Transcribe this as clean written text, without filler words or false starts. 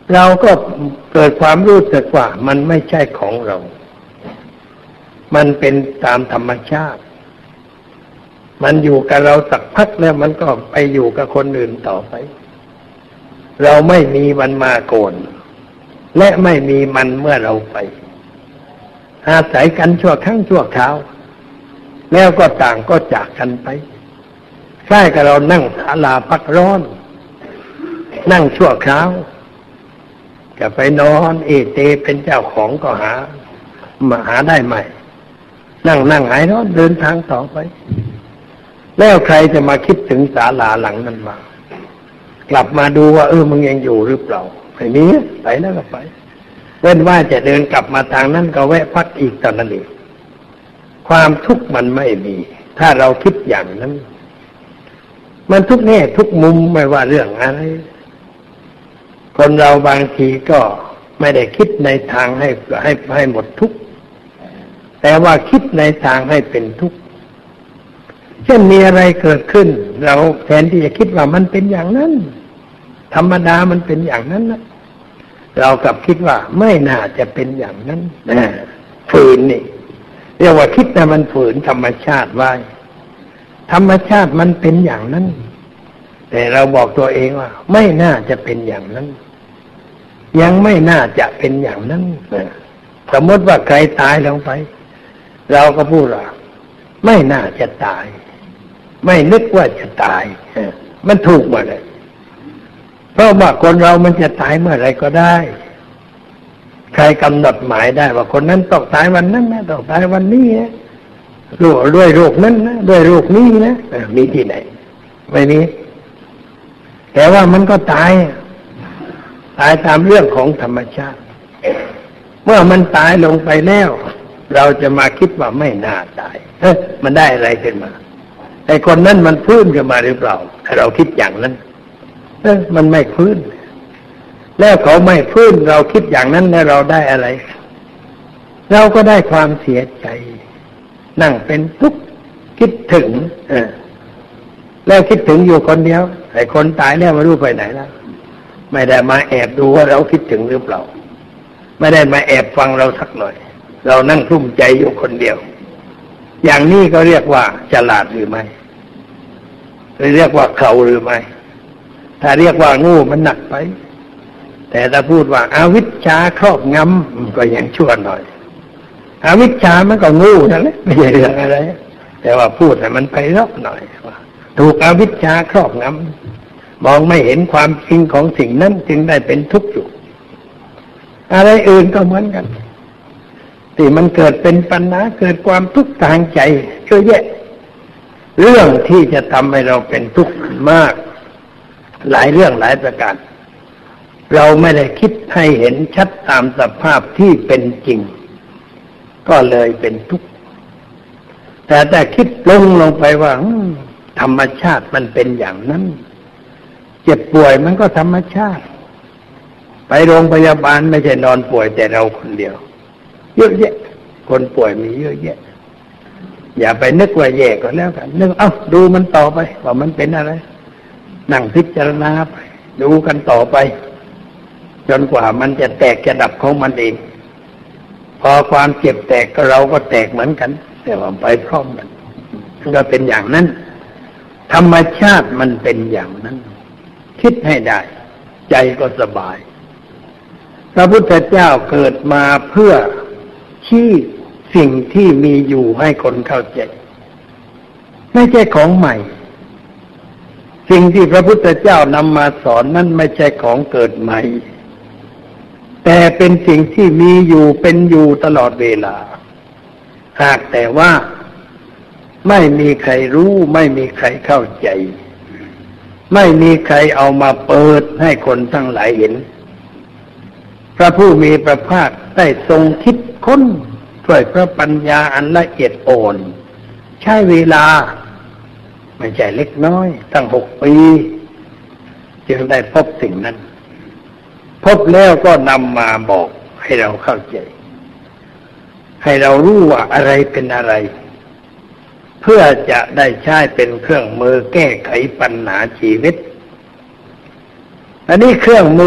เราก็เกิดความรู้สึกว่ามันไม่ใช่ของเรามันเป็นตามธรรมชาติมันอยู่กับเราสักพักแล้วมันก็ไปอยู่กับคนอื่นต่อไปเราไม่มีมันมาก่อนและไม่มีมันเมื่อเราไปอาศัยกันชั่วครั้งชั่วคราวแล้วก็ต่างก็จากกันไปใช่กับเรานั่งศาลาพักร้อนนั่งชั่วคราวจะไปนอนเอเตเป็นเจ้าของก็หาได้ไหมนั่งหายร้อนเดินทางต่อไปแล้วใครจะมาคิดถึงศาลาหลังนั้นมากลับมาดูว่ามึงยังอยู่หรือเปล่าไม่มีไปแล้วก็ไปเว้นว่าจะเดินกลับมาทางนั้นก็แวะพักอีกตอนนั้นเองความทุกข์มันไม่มีถ้าเราคิดอย่างนั้นมันทุกแง่ทุกมุมไม่ว่าเรื่องอะไรคนเราบางทีก็ไม่ได้คิดในทางให้หมดทุกข์แต่ว่าคิดในทางให้เป็นทุกข์เช่นมีอะไรเกิดขึ้นเราแทนที่จะคิดว่ามันเป็นอย่างนั้นธรรมดามันเป็นอย่างนั้นนะเรากลับคิดว่าไม่น่าจะเป็นอย่างนั้นฝืนนี่เรียกว่าคิดแต่มันฝืนธรรมชาติไว้ธรรมชาติมันเป็นอย่างนั้นแต่เราบอกตัวเองว่าไม่น่าจะเป็นอย่างนั้นยังไม่น่าจะเป็นอย่างนั้นสมมติว่าใครตายลงไปเราก็พูดว่าไม่น่าจะตายไม่นึกว่าจะตายมันถูกหมดเลยเพราะว่าคนเรามันจะตายเมื่อไรก็ได้ใครกำหนดหมายได้ว่าคนนั้นต้องตายวันนั้นนะต้องตายวันนี้นะด้วยโรคนั้นนะด้วยโรคนี้นะมีที่ไหนไม่มีแต่ว่ามันก็ตายตามเรื่องของธรรมชาติเมื่อมันตายลงไปแล้วเราจะมาคิดว่าไม่น่าตายมันได้อะไรขึ้นมาไอ้คนนั้นมันฟื้นขึ้นมาหรือเปล่าถ้าเราคิดอย่างนั้นมันไม่ฟื้นแล้วเขาไม่ฟื้นเราคิดอย่างนั้นแล้วเราได้อะไรเราก็ได้ความเสียใจนั่งเป็นทุกข์คิดถึงแล้วคิดถึงอยู่คนเดียวไอ้คนตายแล้วไม่รู้ไปไหนแล้วไม่ได้มาแอบดูว่าเราคิดถึงหรือเปล่าไม่ได้มาแอบฟังเราสักหน่อยเรานั่งกลุ้มใจอยู่คนเดียวอย่างนี้ก็เรียกว่าฉลาดหรือไม่เรียกว่าเขาหรือไม่ถ้าเรียกว่างูมันหนักไปแต่ถ้าพูดว่าอวิชชาครอบงำก็ยังชั่วหน่อยอวิชชามันก็งูนั่นแหละไม่ใช่เรื่องอะไรแต่ว่าพูดให้มันไพเราะหน่อยว่าถูกอวิชชาครอบงำมองไม่เห็นความจริงของสิ่งนั้นจึงได้เป็นทุกข์อยู่อะไรอื่นก็เหมือนกันที่มันเกิดเป็นปัญหาเกิดความทุกข์ทางใจเยอะแยะเรื่องที่จะทำให้เราเป็นทุกข์มากหลายเรื่องหลายประการเราไม่ได้คิดให้เห็นชัดตามสภาพที่เป็นจริงก็เลยเป็นทุกข์แต่ถ้าคิดลงไปว่าธรรมชาติมันเป็นอย่างนั้นเจ็บป่วยมันก็ธรรมชาติไปโรงพยาบาลไม่ใช่นอนป่วยแต่เราคนเดียวเยอะแยะคนป่วยมีเยอะแยะอย่าไปนึกว่าแย่ก็แล้วกันนึกดูมันต่อไปว่ามันเป็นอะไรนั่งพิจารณาไปดูกันต่อไปจนกว่ามันจะแตกจะดับของมันเองพอความเจ็บแตกก็เราก็แตกเหมือนกันแต่ว่าไปพร้อมกันมันก็เป็นอย่างนั้นธรรมชาติมันเป็นอย่างนั้นคิดให้ได้ใจก็สบายพระพุทธเจ้าเกิดมาเพื่อชี้สิ่งที่มีอยู่ให้คนเข้าใจไม่ใช่ของใหม่สิ่งที่พระพุทธเจ้านำมาสอนนั้นไม่ใช่ของเกิดใหม่แต่เป็นสิ่งที่มีอยู่เป็นอยู่ตลอดเวลาหากแต่ว่าไม่มีใครรู้ไม่มีใครเข้าใจไม่มีใครเอามาเปิดให้คนทั้งหลายเห็นพระผู้มีพระภาคได้ทรงคิดค้นด้วยพระปัญญาอันละเอียดอ่อนใช้เวลาไม่ใช่เล็กน้อยตั้ง6 ปีจึงได้พบสิ่งนั้นพบแล้วก็นำมาบอกให้เราเข้าใจให้เรารู้ว่าอะไรเป็นอะไรเพื่อจะได้ใช้เป็นเครื่องมือแก้ไขปัญหาชีวิตอันนี้เครื่องมือ